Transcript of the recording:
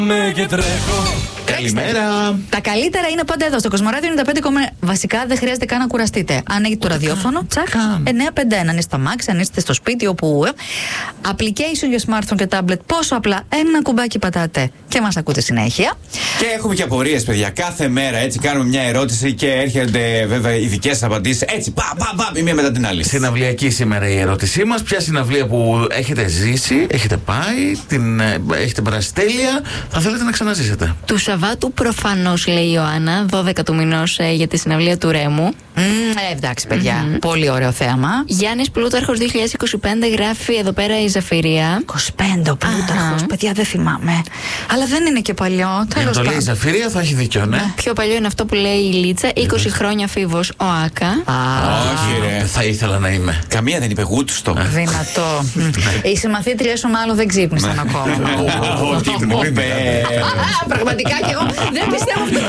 Και τρέχω. Καλημέρα. Τα καλύτερα είναι πάντα εδώ στο Κοσμοράδιο 95. Βασικά δεν χρειάζεται καν να κουραστείτε. Αν έχετε το ραδιόφωνο, τσακ. 951. Αν είστε στα μάξι, αν είστε στο σπίτι, όπου. Application για smartphone και tablet. Πόσο απλά ένα κουμπάκι πατάτε και μας ακούτε συνέχεια. Και έχουμε και απορίες, παιδιά. Κάθε μέρα έτσι κάνουμε μια ερώτηση και έρχονται βέβαια ειδικές απαντήσεις. Έτσι, η μία μετά την άλλη. Συναυλιακή σήμερα η ερώτησή μας. Ποια συναυλία που έχετε ζήσει, έχετε πάει, έχετε περάσει τέλεια, θα θέλετε να ξαναζήσετε? Του Σαββάτου προφανώς, λέει η Ιωάννα, 12 του μηνός για τη συναυλία του Ρέμου. Εντάξει, παιδιά. Πολύ ωραίο θέαμα. Γιάννης Πλούταρχος 2025 γράφει εδώ πέρα η Ζαφυρία. 25 ο Πλούταρχος, παιδιά, δεν θυμάμαι. Αλλά δεν είναι και παλιό. Για να το λέει η Ζαφυρία θα έχει δίκιο, ναι. Πιο παλιό είναι αυτό που λέει η Λίτσα. 20 χρόνια φίβος ο Άκα. Όχι, ρε. Θα ήθελα να είμαι. Καμία δεν είπε γούτστο. Δυνατό. Οι συμμαθήτριές σου μάλλον δεν ξύπνησαν ακόμα. Τι μου είπε. Πραγματικά και εγώ δεν πιστεύω αυτό